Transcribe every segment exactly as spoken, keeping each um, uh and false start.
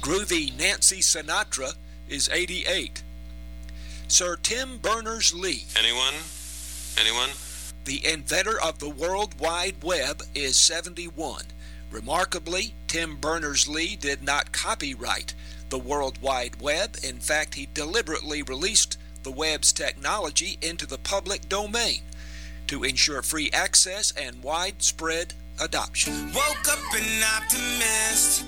Groovy Nancy Sinatra is eighty-eight. Sir Tim Berners-Lee, Anyone? Anyone? the inventor of the World Wide Web, is seventy-one. Remarkably, Tim Berners-Lee did not copyright the World Wide Web. In fact, he deliberately released the web's technology into the public domain to ensure free access and widespread adoption. Woke up an optimist.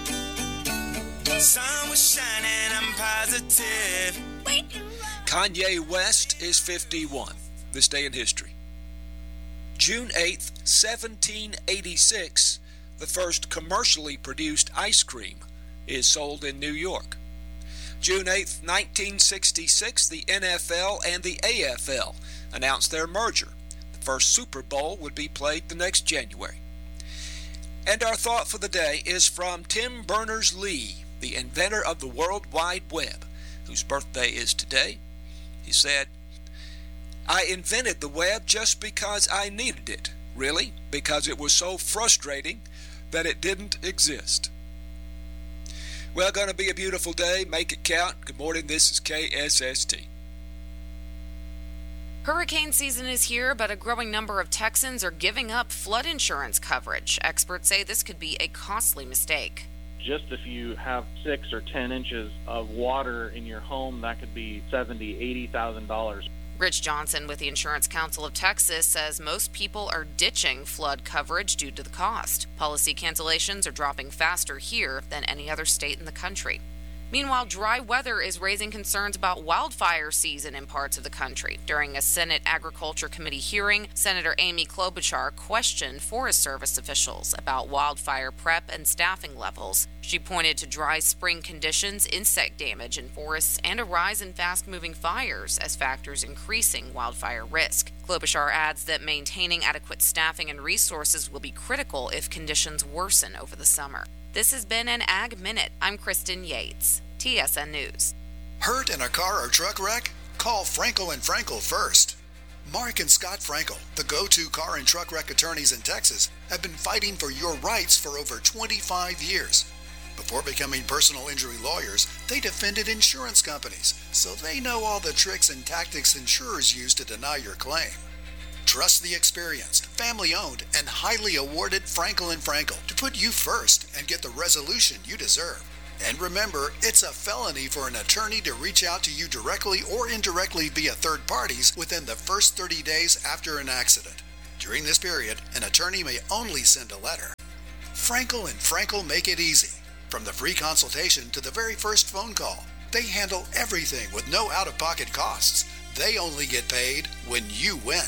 Sun was shining, I'm positive. Kanye West is fifty-one. This day in history. June eighth, seventeen eighty-six, the first commercially produced ice cream is sold in New York. June eighth, nineteen sixty-six, the N F L and the A F L announced their merger. The first Super Bowl would be played the next January. And our thought for the day is from Tim Berners-Lee, the inventor of the World Wide Web, whose birthday is today. He said, "I invented the web just because I needed it, really, because it was so frustrating that it didn't exist." Well, going to be a beautiful day. Make it count. Good morning. This is K S S T. Hurricane season is here, but a growing number of Texans are giving up flood insurance coverage. Experts say this could be a costly mistake. Just if you have six or ten inches of water in your home, that could be seventy, eighty thousand dollars. Rich Johnson with the Insurance Council of Texas says most people are ditching flood coverage due to the cost. Policy cancellations are dropping faster here than any other state in the country. Meanwhile, dry weather is raising concerns about wildfire season in parts of the country. During a Senate Agriculture Committee hearing, Senator Amy Klobuchar questioned Forest Service officials about wildfire prep and staffing levels. She pointed to dry spring conditions, insect damage in forests, and a rise in fast-moving fires as factors increasing wildfire risk. Klobuchar adds that maintaining adequate staffing and resources will be critical if conditions worsen over the summer. This has been an Ag Minute. I'm Kristen Yates, T S N News. Hurt in a car or truck wreck? Call Frankel and Frankel first. Mark and Scott Frankel, the go-to car and truck wreck attorneys in Texas, have been fighting for your rights for over twenty-five years. Before becoming personal injury lawyers, they defended insurance companies, so they know all the tricks and tactics insurers use to deny your claim. Trust the experienced, family-owned, and highly awarded Frankel and Frankel to put you first and get the resolution you deserve. And remember, it's a felony for an attorney to reach out to you directly or indirectly via third parties within the first thirty days after an accident. During this period, an attorney may only send a letter. Frankel and Frankel make it easy. From the free consultation to the very first phone call, they handle everything with no out-of-pocket costs. They only get paid when you win.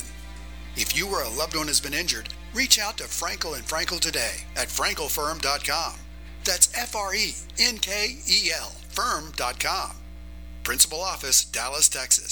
If you or a loved one has been injured, reach out to Frankel and Frankel today at frankel firm dot com. That's F R E N K E L firm dot com. Principal office, Dallas, Texas.